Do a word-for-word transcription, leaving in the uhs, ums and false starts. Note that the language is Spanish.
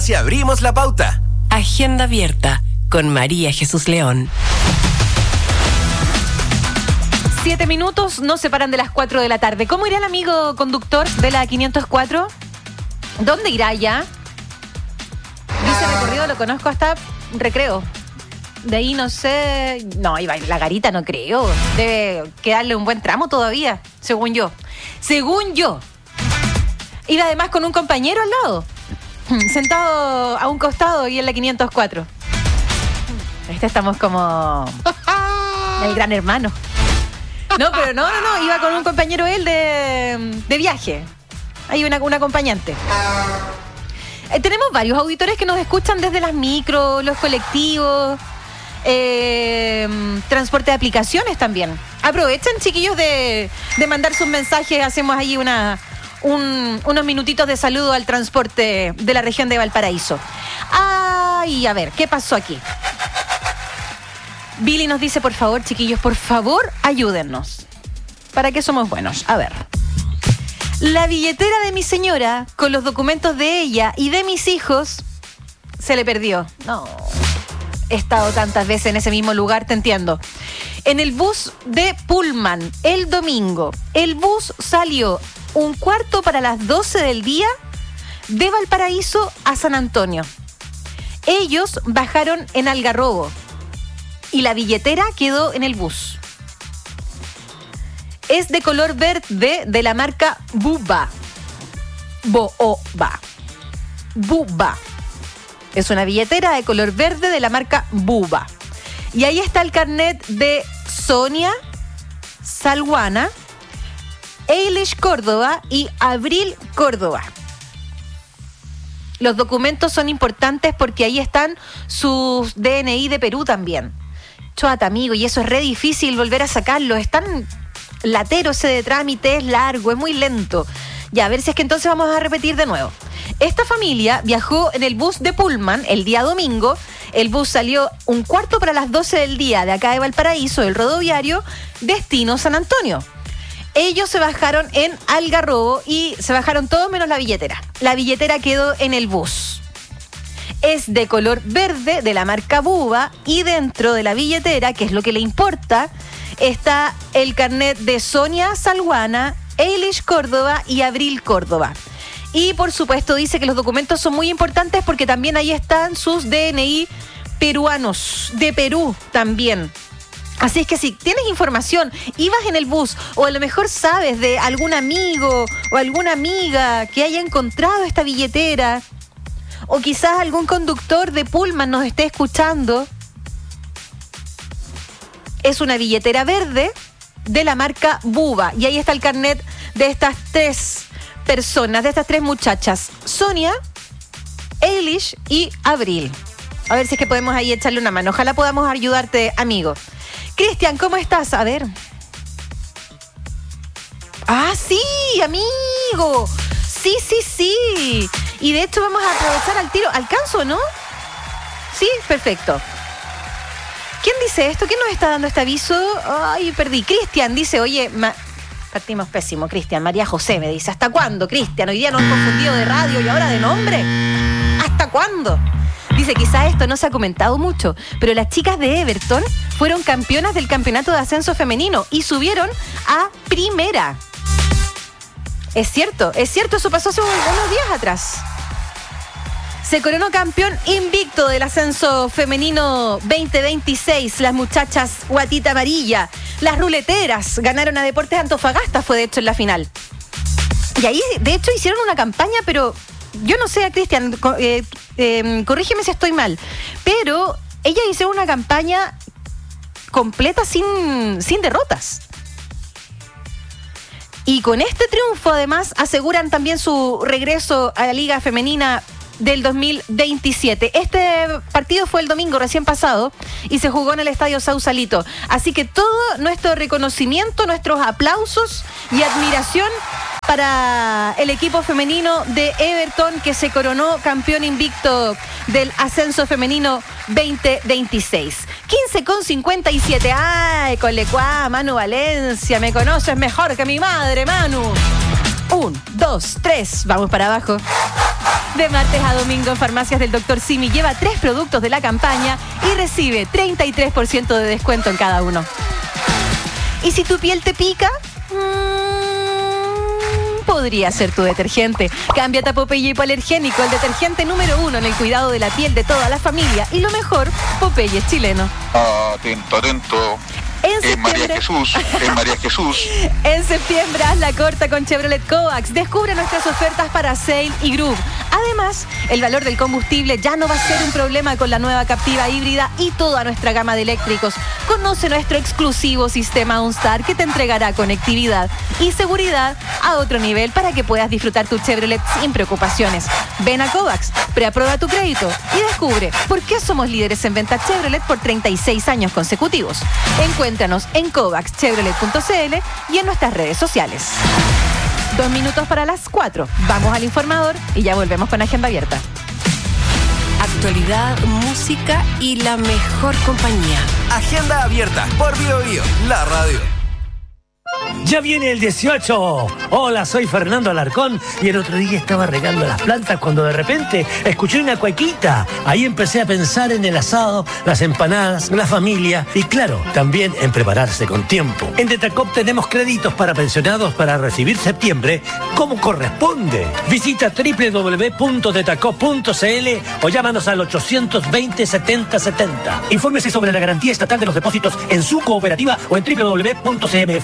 Si abrimos la pauta. Agenda abierta con María Jesús León. Siete minutos nos separan de las cuatro de la tarde. ¿Cómo irá el amigo conductor de la quinientos cuatro? ¿Dónde irá ya? Dice recorrido, lo conozco hasta Recreo. De ahí no sé... No, iba la Garita, no creo. Debe quedarle un buen tramo todavía, según yo. Según yo. Iba además con un compañero al lado. Sentado a un costado y en la quinientos cuatro. Este estamos como el gran hermano. No, pero no, no, no. Iba con un compañero él de, de viaje. Hay una, un acompañante. Eh, tenemos varios auditores que nos escuchan desde las micros, los colectivos, eh, transporte de aplicaciones también. Aprovechen, chiquillos, de, de mandar sus mensajes. Hacemos ahí una... Un, unos minutitos de saludo al transporte de la región de Valparaíso. Ay, a ver, ¿qué pasó aquí? Billy nos dice, por favor, chiquillos, por favor, ayúdennos. ¿Para qué somos buenos? A ver. La billetera de mi señora, con los documentos de ella y de mis hijos, se le perdió. No, he estado tantas veces en ese mismo lugar, te entiendo. En el bus de Pullman, el domingo, el bus salió un cuarto para las doce del día de Valparaíso a San Antonio. Ellos bajaron en Algarrobo y la billetera quedó en el bus. Es de color verde de la marca Buba. Booba. Buba. Es una billetera de color verde de la marca Buba. Y ahí está el carnet de Sonia Salguana, Eilish Córdoba y Abril Córdoba. Los documentos son importantes porque ahí están sus D N I de Perú también. Choata, amigo, y eso es re difícil volver a sacarlo. Es tan latero ese de trámite, es largo, es muy lento. Ya, a ver si es que entonces vamos a repetir de nuevo. Esta familia viajó en el bus de Pullman el día domingo. El bus salió un cuarto para las doce del día de acá de Valparaíso, del rodoviario, destino San Antonio. Ellos se bajaron en Algarrobo y se bajaron todos menos la billetera. La billetera quedó en el bus. Es de color verde de la marca Buba y dentro de la billetera, que es lo que le importa, está el carnet de Sonia Salguana, Eilish Córdoba y Abril Córdoba. Y por supuesto dice que los documentos son muy importantes porque también ahí están sus D N I peruanos, de Perú también. Así es que si tienes información, ibas en el bus o a lo mejor sabes de algún amigo o alguna amiga que haya encontrado esta billetera o quizás algún conductor de Pullman nos esté escuchando, es una billetera verde de la marca Buba y ahí está el carnet de estas tres personas, de estas tres muchachas, Sonia, Eilish y Abril. A ver si es que podemos ahí echarle una mano. Ojalá podamos ayudarte, amigo. Cristian, ¿cómo estás? A ver. Ah, sí, amigo. Sí, sí, sí. Y de hecho vamos a aprovechar al tiro. ¿Alcanzo, no? Sí, perfecto. ¿Quién dice esto? ¿Quién nos está dando este aviso? Ay, perdí. Cristian dice, oye, ma... partimos pésimo, Cristian. María José me dice, ¿hasta cuándo, Cristian? Hoy día nos han confundido de radio y ahora de nombre. ¿Hasta cuándo? Dice, quizá esto no se ha comentado mucho, pero las chicas de Everton fueron campeonas del campeonato de ascenso femenino y subieron a primera. Es cierto, es cierto, eso pasó hace unos días atrás. Se coronó campeón invicto del ascenso femenino veinte veintiséis. Las muchachas Guatita Amarilla, las ruleteras, ganaron a Deportes Antofagasta, fue de hecho en la final. Y ahí, de hecho, hicieron una campaña, pero yo no sé, Cristian, eh, eh, corrígeme si estoy mal, pero ellas hicieron una campaña completa sin, sin derrotas. Y con este triunfo, además, aseguran también su regreso a la Liga Femenina del dos mil veintisiete. Este partido fue el domingo recién pasado y se jugó en el Estadio Sausalito. Así que todo nuestro reconocimiento, nuestros aplausos y admiración para el equipo femenino de Everton, que se coronó campeón invicto del ascenso femenino veinte veintiséis. quince con cincuenta y siete. ¡Ay, colecuá, Manu Valencia! Me conoces mejor que mi madre, Manu. Un, dos, tres. Vamos para abajo. De martes a domingo en Farmacias del doctor Simi lleva tres productos de la campaña y recibe treinta y tres por ciento de descuento en cada uno. ¿Y si tu piel te pica? Mmm, podría ser tu detergente. Cámbiate a Popeye Hipoalergénico, el detergente número uno en el cuidado de la piel de toda la familia. Y lo mejor, Popeye es chileno. Atento, atento. En Es María Jesús, es María Jesús. En septiembre haz la corta con Chevrolet Coax. Descubre nuestras ofertas para Sail y Groove. Además, el valor del combustible ya no va a ser un problema con la nueva Captiva híbrida y toda nuestra gama de eléctricos. Conoce nuestro exclusivo sistema OnStar que te entregará conectividad y seguridad a otro nivel para que puedas disfrutar tu Chevrolet sin preocupaciones. Ven a Coax, preaprueba tu crédito y descubre por qué somos líderes en venta Chevrolet por treinta y seis años consecutivos. Encuéntranos en covax chevrolet punto c l y en nuestras redes sociales. Dos minutos para las cuatro. Vamos al informador y ya volvemos con Agenda Abierta. Actualidad, música y la mejor compañía. Agenda Abierta por Bio Bio, la radio. Ya viene el dieciocho. Hola, soy Fernando Alarcón y el otro día estaba regando las plantas cuando de repente escuché una cuequita. Ahí empecé a pensar en el asado, las empanadas, la familia y claro, también en prepararse con tiempo. En Detacop tenemos créditos para pensionados para recibir septiembre como corresponde. Visita doble u doble u doble u punto detacop punto c l o llámanos al ochocientos veinte setenta setenta. Infórmese sobre la garantía estatal de los depósitos en su cooperativa o en doble u doble u doble u punto c m f